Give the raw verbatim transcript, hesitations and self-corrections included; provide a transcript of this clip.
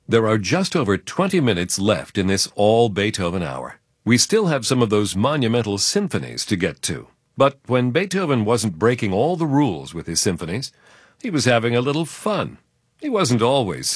There are just over twenty minutes left in this all-Beethoven hour. We still have some of those monumental symphonies to get to. But when Beethoven wasn't breaking all the rules with his symphonies, he was having a little fun. He wasn't always